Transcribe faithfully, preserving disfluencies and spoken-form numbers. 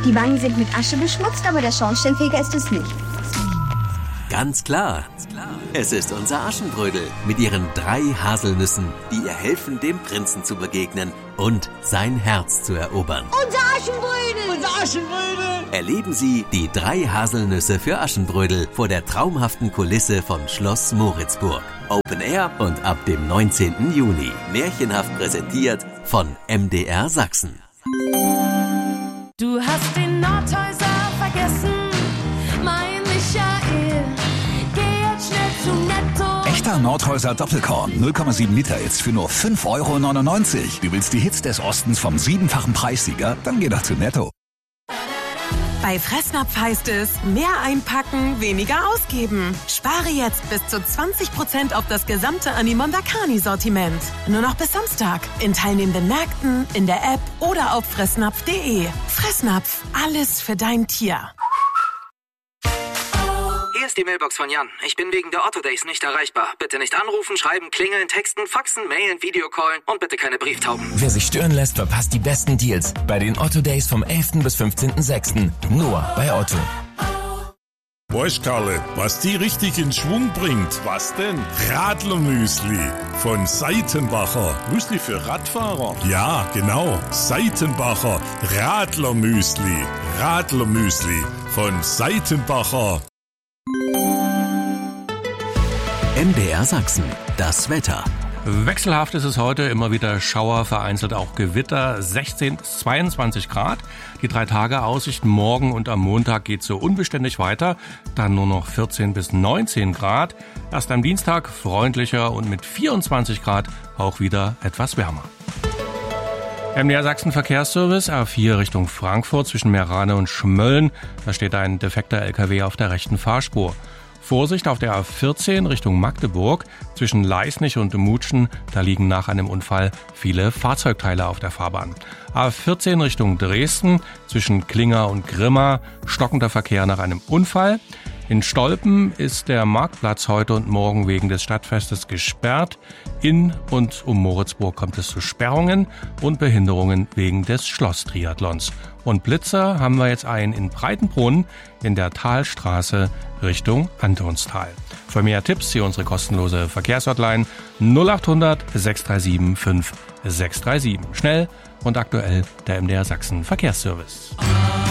Die Wangen sind mit Asche beschmutzt, aber der Schornsteinfeger ist es nicht. Ganz klar. Es ist unser Aschenbrödel mit ihren drei Haselnüssen, die ihr helfen, dem Prinzen zu begegnen und sein Herz zu erobern. Unser Aschenbrödel! Unser Aschenbrödel! Erleben Sie die drei Haselnüsse für Aschenbrödel vor der traumhaften Kulisse von Schloss Moritzburg. Open Air und ab dem neunzehnten Juni. Märchenhaft präsentiert von M D R Sachsen. Du hast den Nordhäuser vergessen, mein Michael. Geh jetzt schnell zu Netto. Echter Nordhäuser Doppelkorn, null Komma sieben Liter jetzt für nur fünf Euro neunundneunzig. Du willst die Hits des Ostens vom siebenfachen Preissieger? Dann geh doch zu Netto. Bei Fressnapf heißt es, mehr einpacken, weniger ausgeben. Spare jetzt bis zu zwanzig Prozent auf das gesamte Animondakani-Sortiment. Nur noch bis Samstag. In teilnehmenden Märkten, in der App oder auf fressnapf punkt de. Fressnapf, alles für dein Tier. Hier ist die Mailbox von Jan. Ich bin wegen der Otto Days nicht erreichbar. Bitte nicht anrufen, schreiben, klingeln, texten, faxen, mailen, Videocallen und bitte keine Brieftauben. Wer sich stören lässt, verpasst die besten Deals bei den Otto Days vom elften bis fünfzehnten sechsten Nur bei Otto. Weißt Karle, was die richtig in Schwung bringt? Was denn? Radlermüsli von Seitenbacher. Müsli für Radfahrer? Ja, genau. Seitenbacher Radlermüsli. Radlermüsli von Seitenbacher. M D R Sachsen, das Wetter. Wechselhaft ist es heute, immer wieder Schauer, vereinzelt auch Gewitter, sechzehn bis zweiundzwanzig Grad. Die drei Tage Aussicht morgen und am Montag geht so unbeständig weiter, dann nur noch vierzehn bis neunzehn Grad. Erst am Dienstag freundlicher und mit vierundzwanzig Grad auch wieder etwas wärmer. M D R Sachsen Verkehrsservice, A vier Richtung Frankfurt zwischen Meerane und Schmölln. Da steht ein defekter L K W auf der rechten Fahrspur. Vorsicht auf der A vierzehn Richtung Magdeburg zwischen Leisnig und Mutschen. Da liegen nach einem Unfall viele Fahrzeugteile auf der Fahrbahn. A vierzehn Richtung Dresden zwischen Klinger und Grimma. Stockender Verkehr nach einem Unfall. In Stolpen ist der Marktplatz heute und morgen wegen des Stadtfestes gesperrt. In und um Moritzburg kommt es zu Sperrungen und Behinderungen wegen des Schlosstriathlons. Und Blitzer haben wir jetzt einen in Breitenbrunn in der Talstraße Richtung Antonstal. Für mehr Tipps hier unsere kostenlose Verkehrshotline null acht hundert sechs drei sieben fünf sechs drei sieben. Schnell und aktuell der M D R Sachsen Verkehrsservice.